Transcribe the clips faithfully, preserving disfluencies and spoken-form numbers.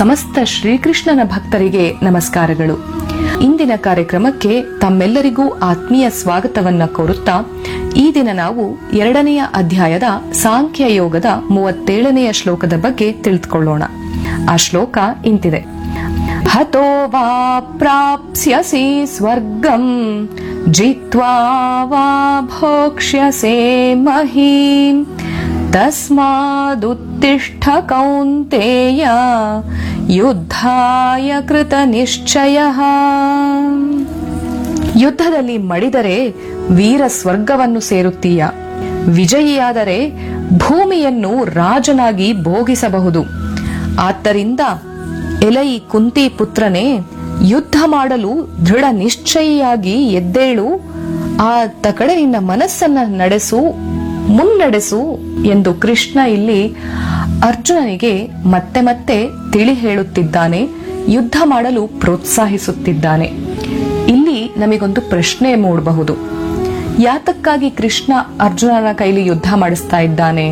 ಸಮಸ್ತ ಶ್ರೀಕೃಷ್ಣನ ಭಕ್ತರಿಗೆ ನಮಸ್ಕಾರಗಳು. ಇಂದಿನ ಕಾರ್ಯಕ್ರಮಕ್ಕೆ ತಮ್ಮೆಲ್ಲರಿಗೂ ಆತ್ಮೀಯ ಸ್ವಾಗತವನ್ನ ಕೋರುತ್ತಾ ಈ ದಿನ ನಾವು ಎರಡನೆಯ ಅಧ್ಯಾಯದ ಸಾಂಖ್ಯ ಯೋಗದ ಮೂವತ್ತೇಳನೆಯ ಶ್ಲೋಕದ ಬಗ್ಗೆ ತಿಳಿದುಕೊಳ್ಳೋಣ. ಆ ಶ್ಲೋಕ ಇಂತಿದೆ: ಹತೋ ವಾ ಪ್ರಾಪ್ಸ್ಯಸಿ ಸ್ವರ್ಗಂ ಜಿತ್ವಾ ವಾ ಭೋಕ್ಷ್ಯಸೇ ಮಹೀಂ ತಸ್ಮಾದುತ್ತಿಷ್ಠ ಕೌಂತೇಯ ಯುದ್ಧಾಯ ಕೃತ ನಿಶ್ಚಯಃ. ಯುದ್ಧದಲ್ಲಿ ಮಡಿದರೆ ವೀರ ಸ್ವರ್ಗವನ್ನು ಸೇರುತ್ತೀಯ, ವಿಜಯಿಯಾದರೆ ಭೂಮಿಯನ್ನು ರಾಜನಾಗಿ ಭೋಗಿಸಬಹುದು. ಆದ್ದರಿಂದ ಎಲೈ ಕುಂತಿ ಪುತ್ರನೇ, ಯುದ್ಧ ಮಾಡಲು ದೃಢ ನಿಶ್ಚಯಿಯಾಗಿ ಎದ್ದೇಳು, ಆತ ಕಡೆ ನಿನ್ನ ಮನಸ್ಸನ್ನ ನಡೆಸು, ಮುನ್ನಡೆಸು ಎಂದು ಕೃಷ್ಣ ಇಲ್ಲಿ ಅರ್ಜುನನಿಗೆ ಮತ್ತೆ ಮತ್ತೆ ತಿಳಿ ಹೇಳುತ್ತಿದ್ದಾನೆ, ಯುದ್ಧ ಮಾಡಲು ಪ್ರೋತ್ಸಾಹಿಸುತ್ತಿದ್ದಾನೆ. ಇಲ್ಲಿ ನಮಗೊಂದು ಪ್ರಶ್ನೆ ಮೂಡಬಹುದು. ಯಾತಕ್ಕಾಗಿ ಕೃಷ್ಣ ಅರ್ಜುನನ ಕೈಲಿ ಯುದ್ಧ ಮಾಡಿಸ್ತಾ ಇದ್ದಾನೆ?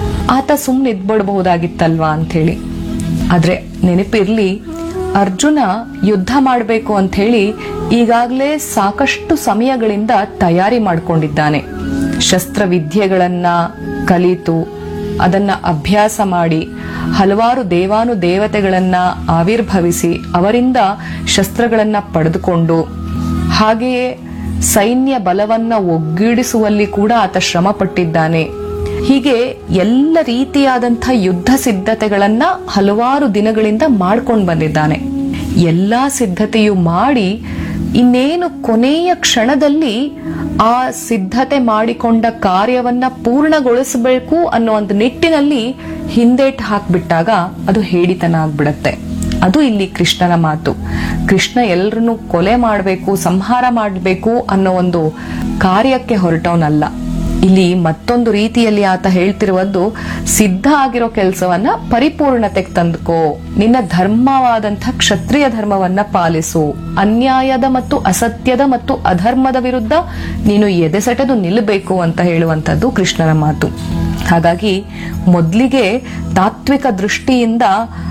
ಆತ ಸುಮ್ಮನೆ ಇದ್ಬಿಡಬಹುದಾಗಿತ್ತಲ್ವಾ ಅಂತ ಹೇಳಿ. ಆದ್ರೆ ನೆನಪಿರ್ಲಿ, ಅರ್ಜುನ ಯುದ್ಧ ಮಾಡಬೇಕು ಅಂತ ಹೇಳಿ ಈಗಾಗಲೇ ಸಾಕಷ್ಟು ಸಮಯಗಳಿಂದ ತಯಾರಿ ಮಾಡಿಕೊಂಡಿದ್ದಾನೆ. ಶಸ್ತ್ರವಿದ್ಯೆಗಳನ್ನ ಕಲಿತು ಅದನ್ನ ಅಭ್ಯಾಸ ಮಾಡಿ ಹಲವಾರು ದೇವಾನು ದೇವತೆಗಳನ್ನ ಆವಿರ್ಭವಿಸಿ ಅವರಿಂದ ಶಸ್ತ್ರಗಳನ್ನ ಪಡೆದುಕೊಂಡು, ಹಾಗೆಯೇ ಸೈನ್ಯ ಬಲವನ್ನ ಒಗ್ಗೂಡಿಸುವಲ್ಲಿ ಕೂಡ ಆತ ಶ್ರಮ ಪಟ್ಟಿದ್ದಾನೆ. ಹೀಗೆ ಎಲ್ಲ ರೀತಿಯಾದಂಥ ಯುದ್ಧ ಸಿದ್ಧತೆಗಳನ್ನ ಹಲವಾರು ದಿನಗಳಿಂದ ಮಾಡ್ಕೊಂಡು ಬಂದಿದ್ದಾನೆ. ಎಲ್ಲಾ ಸಿದ್ಧತೆಯು ಮಾಡಿ ಇನ್ನೇನು ಕೊನೆಯ ಕ್ಷಣದಲ್ಲಿ ಆ ಸಿದ್ಧತೆ ಮಾಡಿಕೊಂಡ ಕಾರ್ಯವನ್ನ ಪೂರ್ಣಗೊಳಿಸಬೇಕು ಅನ್ನೋ ಒಂದು ನಿಟ್ಟಿನಲ್ಲಿ ಹಿಂದೇಟ್ ಹಾಕ್ಬಿಟ್ಟಾಗ ಅದು ಹೇಡಿತನ ಆಗ್ಬಿಡತ್ತೆ. ಅದು ಇಲ್ಲಿ ಕೃಷ್ಣನ ಮಾತು. ಕೃಷ್ಣ ಎಲ್ಲರನ್ನು ಕೊಲೆ ಮಾಡಬೇಕು, ಸಂಹಾರ ಮಾಡಬೇಕು ಅನ್ನೋ ಒಂದು ಕಾರ್ಯಕ್ಕೆ ಹೊರಟವನಲ್ಲ. ಇಲ್ಲಿ ಮತ್ತೊಂದು ರೀತಿಯಲ್ಲಿ ಆತ ಹೇಳ್ತಿರುವುದು, ಸಿದ್ಧ ಆಗಿರೋ ಕೆಲಸವನ್ನ ಪರಿಪೂರ್ಣತೆಗೆ ತಂದುಕೋ, ನಿನ್ನ ಧರ್ಮವಾದಂಥ ಕ್ಷತ್ರಿಯ ಧರ್ಮವನ್ನ ಪಾಲಿಸು, ಅನ್ಯಾಯದ ಮತ್ತು ಅಸತ್ಯದ ಮತ್ತು ಅಧರ್ಮದ ವಿರುದ್ಧ ನೀನು ಎದೆಸೆಟೆದು ನಿಲ್ಲಬೇಕು ಅಂತ ಹೇಳುವಂತದ್ದು ಕೃಷ್ಣನ ಮಾತು. ಹಾಗಾಗಿ ಮೊದಲಿಗೆ ತಾತ್ವಿಕ ದೃಷ್ಟಿಯಿಂದ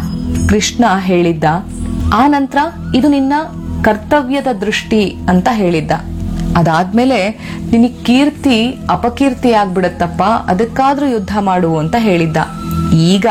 ಕೃಷ್ಣ ಹೇಳಿದ್ದ, ಆ ನಂತರ ಇದು ನಿನ್ನ ಕರ್ತವ್ಯದ ದೃಷ್ಟಿ ಅಂತ ಹೇಳಿದ್ದ. ಅದಾದ್ಮೇಲೆ ನಿನಗೆ ಕೀರ್ತಿ ಅಪಕೀರ್ತಿ ಆಗ್ಬಿಡತ್ತಪ್ಪ, ಅದಕ್ಕಾದ್ರೂ ಯುದ್ಧ ಮಾಡು ಅಂತ ಹೇಳಿದ್ದ. ಈಗ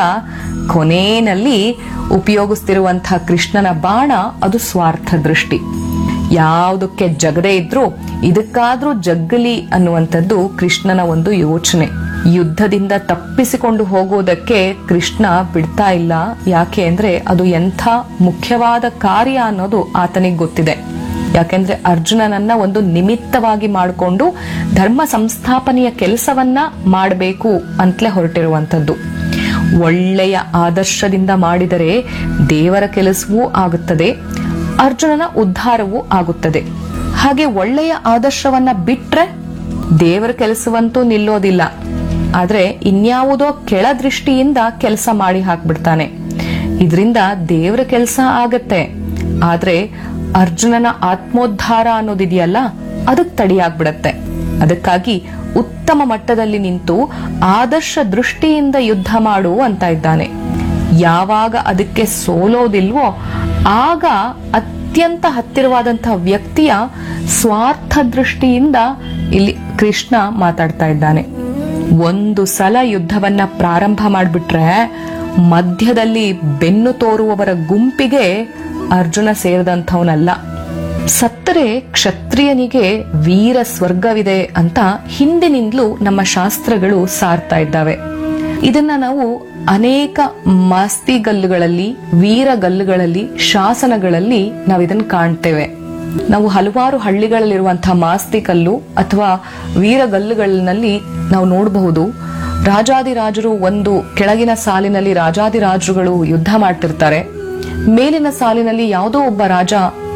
ಕೊನೆಯಲ್ಲಿ ಉಪಯೋಗಿಸ್ತಿರುವಂತಹ ಕೃಷ್ಣನ ಬಾಣ ಅದು ಸ್ವಾರ್ಥ ದೃಷ್ಟಿ. ಯಾವುದಕ್ಕೆ ಜಗದೇ ಇದ್ರೂ ಇದಕ್ಕಾದ್ರೂ ಜಗ್ಗಲಿ ಅನ್ನುವಂಥದ್ದು ಕೃಷ್ಣನ ಒಂದು ಯೋಚನೆ. ಯುದ್ಧದಿಂದ ತಪ್ಪಿಸಿಕೊಂಡು ಹೋಗುವುದಕ್ಕೆ ಕೃಷ್ಣ ಬಿಡ್ತಾ ಇಲ್ಲ. ಯಾಕೆ ಅಂದ್ರೆ ಅದು ಎಂಥ ಮುಖ್ಯವಾದ ಕಾರ್ಯ ಅನ್ನೋದು ಆತನಿಗೆ ಗೊತ್ತಿದೆ. ಯಾಕೆಂದ್ರೆ ಅರ್ಜುನನನ್ನ ಒಂದು ನಿಮಿತ್ತವಾಗಿ ಮಾಡಿಕೊಂಡು ಧರ್ಮ ಸಂಸ್ಥಾಪನೆಯ ಕೆಲಸವನ್ನ ಮಾಡಬೇಕು ಅಂತಲೇ ಹೊರಟಿರುವಂತದ್ದು. ಒಳ್ಳೆಯ ಆದರ್ಶದಿಂದ ಮಾಡಿದರೆ ದೇವರ ಕೆಲಸವೂ ಆಗುತ್ತದೆ, ಅರ್ಜುನನ ಉದ್ಧಾರವೂ ಆಗುತ್ತದೆ. ಹಾಗೆ ಒಳ್ಳೆಯ ಆದರ್ಶವನ್ನ ಬಿಟ್ರೆ ದೇವರ ಕೆಲಸವಂತೂ ನಿಲ್ಲೋದಿಲ್ಲ, ಆದ್ರೆ ಇನ್ಯಾವುದೋ ಕೆಳ ದೃಷ್ಟಿಯಿಂದ ಕೆಲಸ ಮಾಡಿ ಹಾಕ್ಬಿಡ್ತಾನೆ. ಇದರಿಂದ ದೇವರ ಕೆಲಸ ಆಗತ್ತೆ, ಆದ್ರೆ ಅರ್ಜುನನ ಆತ್ಮೋದ್ಧಾರ ಅನ್ನೋದಿದೆಯಲ್ಲ ಅದಕ್ಕೆ ತಡೆಯಾಗ್ಬಿಡತ್ತೆ. ಅದಕ್ಕಾಗಿ ಉತ್ತಮ ಮಟ್ಟದಲ್ಲಿ ನಿಂತು ಆದರ್ಶ ದೃಷ್ಟಿಯಿಂದ ಯುದ್ಧ ಮಾಡು ಅಂತ ಇದ್ದಾನೆ. ಯಾವಾಗ ಅದಕ್ಕೆ ಸೋಲೋದಿಲ್ವೋ ಆಗ ಅತ್ಯಂತ ಹತ್ತಿರವಾದಂತಹ ವ್ಯಕ್ತಿಯ ಸ್ವಾರ್ಥ ದೃಷ್ಟಿಯಿಂದ ಇಲ್ಲಿ ಕೃಷ್ಣ ಮಾತಾಡ್ತಾ ಇದ್ದಾನೆ. ಒಂದು ಸಲ ಯುದ್ಧವನ್ನ ಪ್ರಾರಂಭ ಮಾಡಿಬಿಟ್ರೆ ಮಧ್ಯದಲ್ಲಿ ಬೆನ್ನು ತೋರುವವರ ಗುಂಪಿಗೆ ಅರ್ಜುನ ಸೇರಿದಂಥವನಲ್ಲ. ಸತ್ತರೆ ಕ್ಷತ್ರಿಯನಿಗೆ ವೀರ ಸ್ವರ್ಗವಿದೆ ಅಂತ ಹಿಂದಿನಿಂದಲೂ ನಮ್ಮ ಶಾಸ್ತ್ರಗಳು ಸಾರ್ತಾ ಇದ್ದಾವೆ. ಇದನ್ನ ನಾವು ಅನೇಕ ಮಾಸ್ತಿಗಲ್ಲುಗಳಲ್ಲಿ, ವೀರಗಲ್ಲುಗಳಲ್ಲಿ, ಶಾಸನಗಳಲ್ಲಿ ನಾವು ಇದನ್ನ ಕಾಣ್ತೇವೆ. ನಾವು ಹಲವಾರು ಹಳ್ಳಿಗಳಲ್ಲಿರುವಂತಹ ಮಾಸ್ತಿಕಲ್ಲು ಅಥವಾ ವೀರಗಲ್ಲುಗಳಲ್ಲಿ ನಾವು ನೋಡಬಹುದು. ರಾಜಾದಿರಾಜರು ಒಂದು ಕೆಳಗಿನ ಸಾಲಿನಲ್ಲಿ ರಾಜಾದಿರಾಜರುಗಳು ಯುದ್ಧ ಮಾಡ್ತಿರ್ತಾರೆ. ಮೇಲಿನ ಸಾಲಿನಲ್ಲಿ ಯಾವುದೋ ಒಬ್ಬ ರಾಜ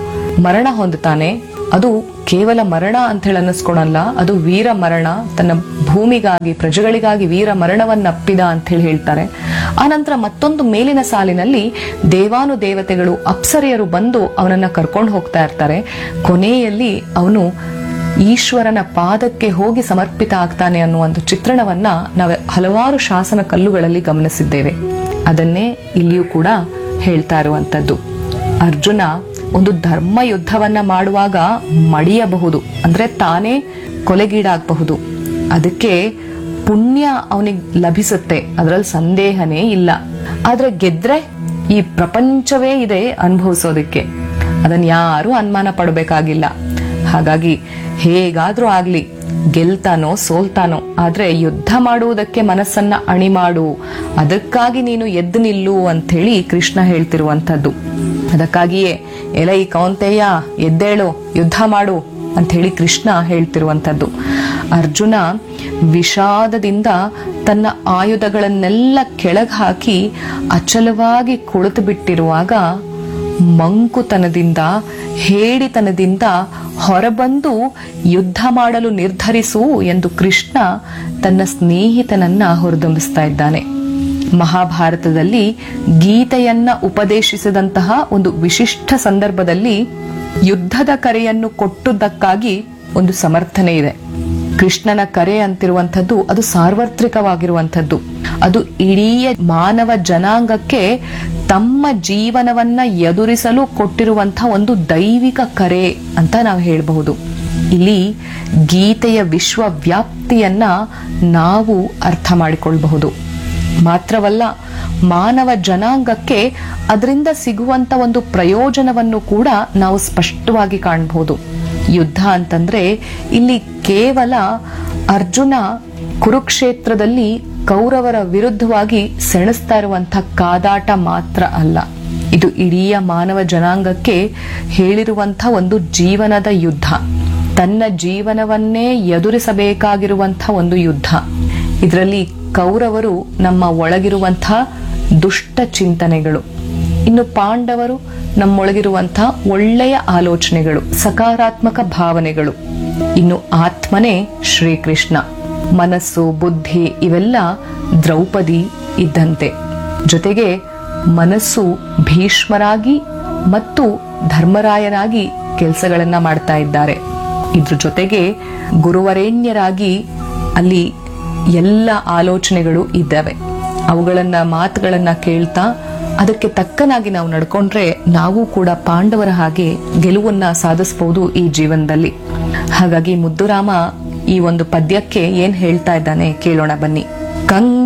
ಮರಣ ಹೊಂದುತ್ತಾನೆ. ಅದು ಕೇವಲ ಮರಣ ಅಂತ ಹೇಳಿ ಅನ್ನಿಸ್ಕೊಳಲ್ಲ, ಅದು ವೀರ ಮರಣ. ತನ್ನ ಭೂಮಿಗಾಗಿ, ಪ್ರಜೆಗಳಿಗಾಗಿ ವೀರ ಮರಣವನ್ನಪ್ಪಿದ ಅಂತ ಹೇಳಿ ಹೇಳ್ತಾರೆ. ಆನಂತರ ಮತ್ತೊಂದು ಮೇಲಿನ ಸಾಲಿನಲ್ಲಿ ದೇವಾನು ದೇವತೆಗಳು, ಅಪ್ಸರೆಯರು ಬಂದು ಅವನನ್ನ ಕರ್ಕೊಂಡು ಹೋಗ್ತಾ ಇರ್ತಾರೆ. ಕೊನೆಯಲ್ಲಿ ಅವನು ಈಶ್ವರನ ಪಾದಕ್ಕೆ ಹೋಗಿ ಸಮರ್ಪಿತ ಆಗ್ತಾನೆ ಅನ್ನುವ ಒಂದು ಚಿತ್ರಣವನ್ನ ನಾವು ಹಲವಾರು ಶಾಸನ ಕಲ್ಲುಗಳಲ್ಲಿ ಗಮನಿಸಿದ್ದೇವೆ. ಅದನ್ನೇ ಇಲ್ಲಿಯೂ ಕೂಡ ಹೇಳ್ತಾ ಇರುವಂತದ್ದು. ಅರ್ಜುನ ಒಂದು ಧರ್ಮ ಯುದ್ಧವನ್ನ ಮಾಡುವಾಗ ಮಡಿಯಬಹುದು, ಅಂದ್ರೆ ತಾನೇ ಕೊಲೆಗೀಡಾಗಬಹುದು. ಅದಕ್ಕೆ ಪುಣ್ಯ ಅವನಿಗೆ ಲಭಿಸುತ್ತೆ, ಅದರಲ್ಲಿ ಸಂದೇಹನೇ ಇಲ್ಲ. ಆದ್ರೆ ಗೆದ್ರೆ ಈ ಪ್ರಪಂಚವೇ ಇದೆ ಅನುಭವಿಸೋದಕ್ಕೆ, ಅದನ್ನ ಯಾರು ಅನುಮಾನ ಪಡಬೇಕಾಗಿಲ್ಲ. ಹಾಗಾಗಿ ಹೇಗಾದ್ರೂ ಆಗ್ಲಿ, ಗೆಲ್ತಾನೋ ಸೋಲ್ತಾನೋ, ಆದ್ರೆ ಯುದ್ಧ ಮಾಡುವುದಕ್ಕೆ ಮನಸ್ಸನ್ನ ಅಣಿ ಮಾಡು, ಅದಕ್ಕಾಗಿ ನೀನು ಎದ್ದು ನಿಲ್ಲು ಅಂತ ಹೇಳಿ ಕೃಷ್ಣ ಹೇಳ್ತಿರುವಂತದ್ದು. ಅದಕ್ಕಾಗಿಯೇ ಎಲೈ ಕೌಂತೆಯ ಎದ್ದೇಳು, ಯುದ್ಧ ಮಾಡು ಅಂತ ಹೇಳಿ ಕೃಷ್ಣ ಹೇಳ್ತಿರುವಂತದ್ದು. ಅರ್ಜುನ ವಿಷಾದದಿಂದ ತನ್ನ ಆಯುಧಗಳನ್ನೆಲ್ಲ ಕೆಳಗೆ ಹಾಕಿ ಅಚಲವಾಗಿ ಕುಳಿತು ಬಿಟ್ಟಿರುವಾಗ ಮಂಕುತನದಿಂದ, ಹೇಡಿತನದಿಂದ ಹೊರಬಂದು ಯುದ್ಧ ಮಾಡಲು ನಿರ್ಧರಿಸು ಎಂದು ಕೃಷ್ಣ ತನ್ನ ಸ್ನೇಹಿತನನ್ನ ಹೊರದಂಬಿಸ್ತಾ ಇದ್ದಾನೆ. ಮಹಾಭಾರತದಲ್ಲಿ ಗೀತೆಯನ್ನ ಉಪದೇಶಿಸಿದಂತಹ ಒಂದು ವಿಶಿಷ್ಟ ಸಂದರ್ಭದಲ್ಲಿ ಯುದ್ಧದ ಕರೆಯನ್ನು ಕೊಟ್ಟುದಕ್ಕಾಗಿ ಒಂದು ಸಮರ್ಥನೆ ಇದೆ. ಕೃಷ್ಣನ ಕರೆ ಅಂತಿರುವಂಥದ್ದು ಅದು ಸಾರ್ವತ್ರಿಕವಾಗಿರುವಂಥದ್ದು. ಅದು ಇಡೀ ಮಾನವ ಜನಾಂಗಕ್ಕೆ ತಮ್ಮ ಜೀವನವನ್ನ ಎದುರಿಸಲು ಕೊಟ್ಟಿರುವಂತಹ ಒಂದು ದೈವಿಕ ಕರೆ ಅಂತ ನಾವು ಹೇಳಬಹುದು. ಇಲ್ಲಿ ಗೀತೆಯ ವಿಶ್ವವ್ಯಾಪ್ತಿಯನ್ನ ನಾವು ಅರ್ಥ ಮಾಡಿಕೊಳ್ಳಬಹುದು. ಮಾತ್ರವಲ್ಲ, ಮಾನವ ಜನಾಂಗಕ್ಕೆ ಅದರಿಂದ ಸಿಗುವಂತ ಒಂದು ಪ್ರಯೋಜನವನ್ನು ಕೂಡ ನಾವು ಸ್ಪಷ್ಟವಾಗಿ ಕಾಣಬಹುದು. ಯುದ್ಧ ಅಂತಂದ್ರೆ ಇಲ್ಲಿ ಕೇವಲ ಅರ್ಜುನ ಕುರುಕ್ಷೇತ್ರದಲ್ಲಿ ಕೌರವರ ವಿರುದ್ಧವಾಗಿ ಸೆಣಸ್ತಾ ಇರುವಂತಹ ಕಾದಾಟ ಮಾತ್ರ ಅಲ್ಲ, ಇದು ಇಡೀ ಮಾನವ ಜನಾಂಗಕ್ಕೆ ಹೇಳಿರುವಂತಹ ಒಂದು ಜೀವನದ ಯುದ್ಧ, ತನ್ನ ಜೀವನವನ್ನೇ ಎದುರಿಸಬೇಕಾಗಿರುವಂತಹ ಒಂದು ಯುದ್ಧ. ಇದರಲ್ಲಿ ಕೌರವರು ನಮ್ಮ ಒಳಗಿರುವಂತಹ ದುಷ್ಟ ಚಿಂತನೆಗಳು, ಇನ್ನು ಪಾಂಡವರು ನಮ್ಮೊಳಗಿರುವಂತಹ ಒಳ್ಳೆಯ ಆಲೋಚನೆಗಳು, ಸಕಾರಾತ್ಮಕ ಭಾವನೆಗಳು, ಇನ್ನು ಆತ್ಮನೇ ಶ್ರೀಕೃಷ್ಣ. ಮನಸ್ಸು, ಬುದ್ಧಿ ಇವೆಲ್ಲ ದ್ರೌಪದಿ ಇದ್ದಂತೆ. ಜೊತೆಗೆ ಮನಸ್ಸು ಭೀಷ್ಮರಾಗಿ ಮತ್ತು ಧರ್ಮರಾಯನಾಗಿ ಕೆಲಸಗಳನ್ನ ಮಾಡ್ತಾ ಇದ್ದಾರೆ. ಇದ್ರ ಜೊತೆಗೆ ಗುರುವರೇಣ್ಯರಾಗಿ ಅಲ್ಲಿ ಎಲ್ಲ ಆಲೋಚನೆಗಳು ಇದ್ದಾವೆ. ಅವುಗಳನ್ನ ಮಾತುಗಳನ್ನ ಕೇಳ್ತಾ ಅದಕ್ಕೆ ತಕ್ಕನಾಗಿ ನಾವು ನಡ್ಕೊಂಡ್ರೆ ನಾವು ಕೂಡ ಪಾಂಡವರ ಹಾಗೆ ಗೆಲುವನ್ನ ಸಾಧಿಸಬಹುದು ಈ ಜೀವನದಲ್ಲಿ. ಹಾಗಾಗಿ ಮುದ್ದುರಾಮ ಈ ಒಂದು ಪದ್ಯಕ್ಕೆ ಏನ್ ಹೇಳ್ತಾ ಇದ್ದಾನೆ ಕೇಳೋಣ ಬನ್ನಿ. ಕಂಗ್